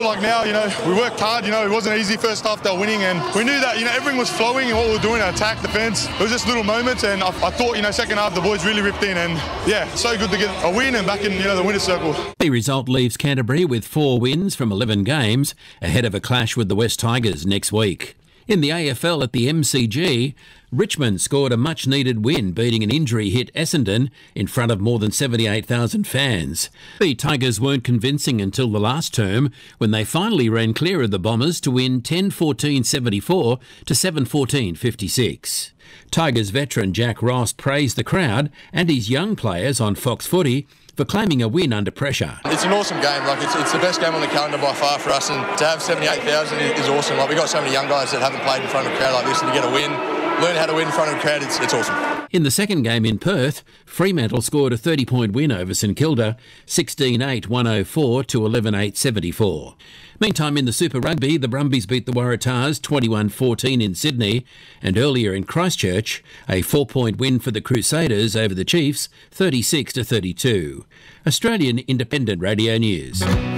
Like now, we worked hard, it wasn't easy first half, they were winning, and we knew that, everything was flowing in what we were doing, attack, defence. It was just little moments, and I thought, second half the boys really ripped in, and so good to get a win and back in, the winner's circle. The result leaves Canterbury with 4 wins from 11 games, ahead of a clash with the West Tigers next week. In the AFL at the MCG, Richmond scored a much-needed win, beating an injury-hit Essendon in front of more than 78,000 fans. The Tigers weren't convincing until the last term, when they finally ran clear of the Bombers to win 10-14-74 to 7-14-56. Tigers veteran Jack Ross praised the crowd and his young players on Fox Footy for claiming a win under pressure. It's an awesome game. It's the best game on the calendar by far for us, and to have 78,000 is awesome. We've got so many young guys that haven't played in front of a crowd like this, and to get a win, learn how to win in front of a crowd, it's awesome. In the second game in Perth, Fremantle scored a 30-point win over St Kilda, 16-8-104 to 11-8-74. Meantime, in the Super Rugby, the Brumbies beat the Waratahs 21-14 in Sydney, and earlier in Christchurch, a 4-point win for the Crusaders over the Chiefs, 36-32. Australian Independent Radio News.